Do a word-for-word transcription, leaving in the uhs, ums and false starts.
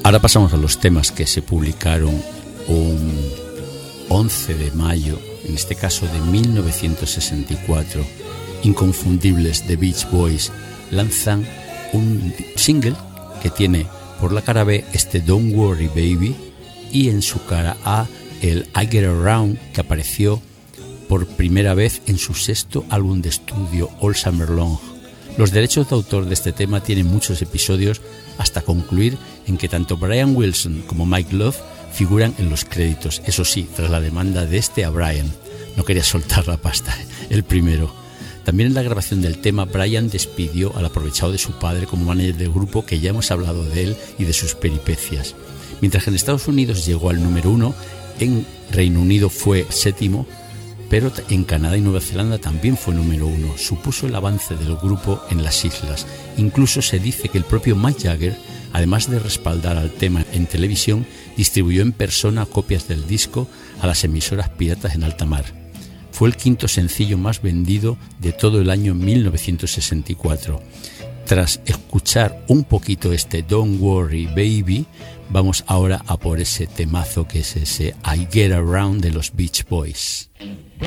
Ahora pasamos a los temas que se publicaron un once de mayo, en este caso de mil novecientos sesenta y cuatro. Inconfundibles The Beach Boys lanzan un single que tiene por la cara B este Don't Worry Baby y en su cara A el I Get Around, que apareció por primera vez en su sexto álbum de estudio All Summer Long. Los derechos de autor de este tema tienen muchos episodios hasta concluir en que tanto Brian Wilson como Mike Love figuran en los créditos, eso sí, tras la demanda de este a Brian. No quería soltar la pasta, el primero. También en la grabación del tema, Brian despidió al aprovechado de su padre como manager del grupo, que ya hemos hablado de él y de sus peripecias. Mientras que en Estados Unidos llegó al número uno, en Reino Unido fue séptimo, pero en Canadá y Nueva Zelanda también fue número uno. Supuso el avance del grupo en las islas. Incluso se dice que el propio Mick Jagger, además de respaldar al tema en televisión, distribuyó en persona copias del disco a las emisoras piratas en alta mar. Fue el quinto sencillo más vendido de todo el año mil novecientos sesenta y cuatro. Tras escuchar un poquito este Don't Worry Baby, vamos ahora a por ese temazo que es ese I Get Around de los Beach Boys.